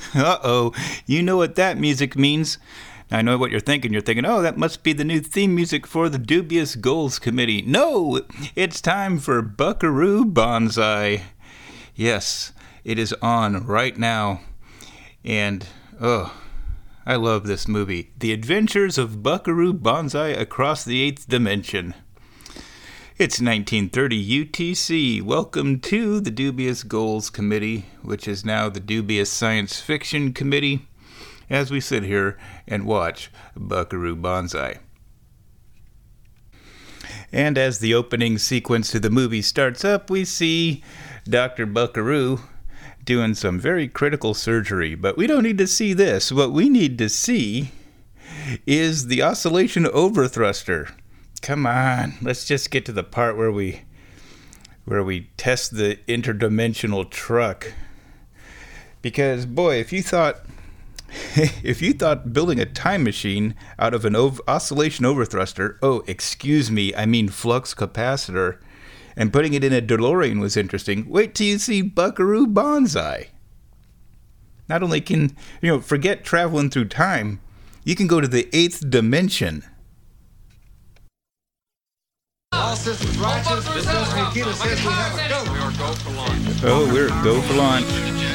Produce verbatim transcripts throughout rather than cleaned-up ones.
Uh-oh, you know what that music means. I know what you're thinking. You're thinking, oh, that must be the new theme music for the Dubious Goals Committee. No, it's time for Buckaroo Banzai. Yes, it is on right now. And, oh, I love this movie. The Adventures of Buckaroo Banzai Across the Eighth Dimension. It's nineteen thirty U T C. Welcome to the Dubious Goals Committee, which is now the Dubious Science Fiction Committee, as we sit here and watch Buckaroo Banzai. And as the opening sequence to the movie starts up, we see Doctor Buckaroo doing some very critical surgery. But we don't need to see this. What we need to see is the oscillation overthruster. Come on, let's just get to the part where we where we test the interdimensional truck. Because boy, if you thought if you thought building a time machine out of an ov- oscillation overthruster, oh, excuse me, I mean flux capacitor, and putting it in a DeLorean was interesting, wait till you see Buckaroo Banzai. Not only can, you know, forget traveling through time, you can go to the eighth dimension. All systems righteous. This does Nikita says we have a go. We are go for launch. Oh, we're go for launch.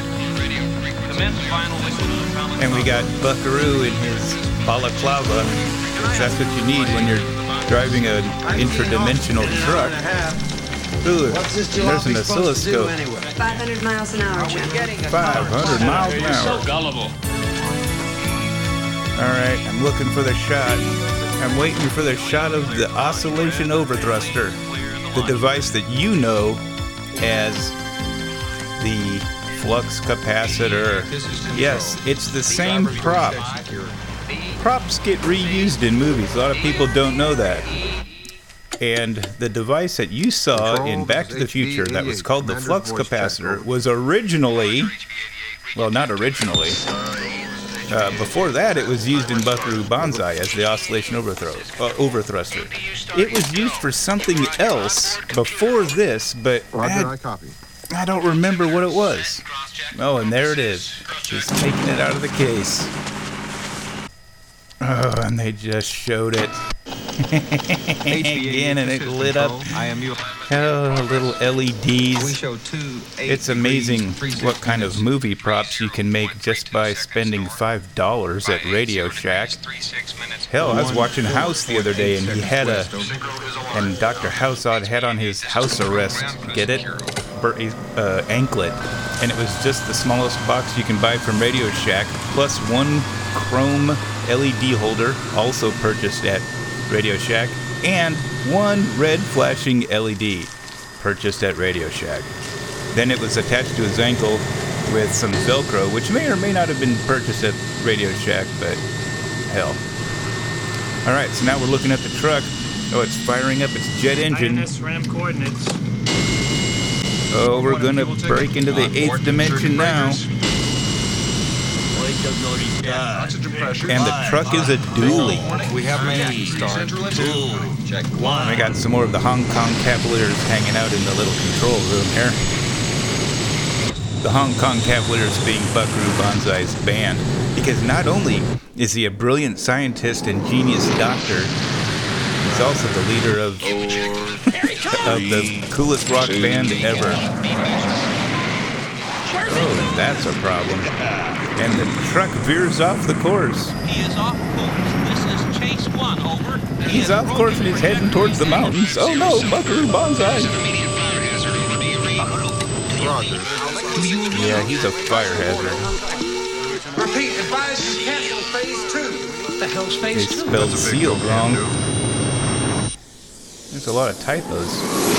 And we got Buckaroo in his balaclava. That's what you need when you're driving an interdimensional truck. Ooh, there's an oscilloscope. five hundred miles an hour, General. five hundred miles an hour. So gullible. All right, I'm looking for the shot. I'm waiting for the shot of the oscillation overthruster, the device that you know as the flux capacitor. Yes, it's the same prop. Props get reused in movies. A lot of people don't know that. And the device that you saw in Back to the Future that was called the flux capacitor was originally, well, not originally, Uh, before that, it was used in Buckaroo Banzai as the oscillation overthrow, uh, overthruster. It was used for something else before this, but Roger, I, I copy. I don't remember what it was. Oh, and there it is. Just taking it out of the case. Oh, and they just showed it. Again, and it lit up. I am you. Oh, little L E We Ds. show two. It's amazing what kind of movie props you can make just by spending five dollars at Radio Shack. Hell, I was watching House the other day, and he had a, and Doctor Houseodd had on his house arrest, get it? Bur- uh, anklet. And it was just the smallest box you can buy from Radio Shack, plus one chrome L E D holder, also purchased at Radio Shack, and one red flashing L E D, purchased at Radio Shack. Then it was attached to his ankle with some Velcro, which may or may not have been purchased at Radio Shack, but hell. Alright, so now we're looking at the truck. Oh, it's firing up its jet engine. I N S RAM coordinates. Oh, we're gonna break into the eighth dimension now. Oxygen pressure. And the truck is a dually. We have an engine start. Check one. We got some more of the Hong Kong Cavaliers hanging out in the little control room here. The Hong Kong Cavaliers being Buckaroo Banzai's band, because not only is he a brilliant scientist and genius doctor, he's also the leader of, of the coolest rock band ever. Oh, that's a problem. And the truck veers off the course. He is off course. This is Chase One, over. He He's is off course and he's heading towards the mountains. Oh no, Buckaroo Banzai. Roger. Yeah, he's a fire hazard. Repeat, advise you cancel phase two. What the hell's They phase two? spelled sealed wrong. There's a lot of typos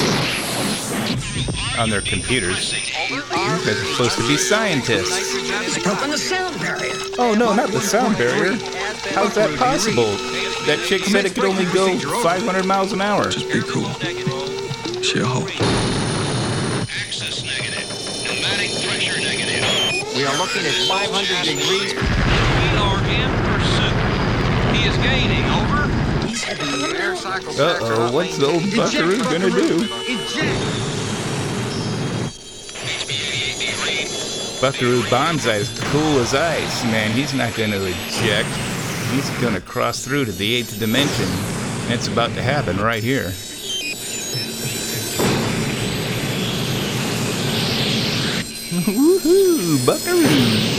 on their computers. You guys are supposed to be scientists. Open the sound barrier. Oh no, not the sound barrier. How's that possible? That chick said it could only go five hundred miles an hour. Be cool. She'll hold. Access negative. Pneumatic pressure negative. We are looking at five hundred degrees. We are in pursuit. He is gaining, over. He's heading for the Air mountain. cycle. Uh-oh, what's the old Buckaroo gonna do? Eject. Buckaroo Banzai's cool as ice, man. He's not going to eject. He's going to cross through to the eighth dimension. And it's about to happen right here. Woohoo! Buckaroo!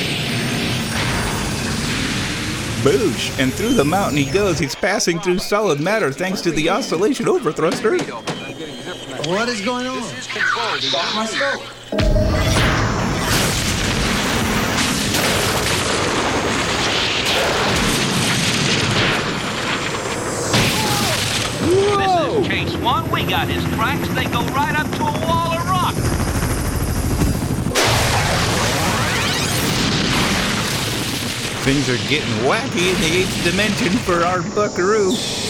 Boosh! And through the mountain he goes. He's passing through solid matter thanks to the oscillation overthruster. What is going on? Stop my scope. This is Case One. We got his tracks. They go right up to a wall of rock. Things are getting wacky in the eighth dimension for our Buckaroo.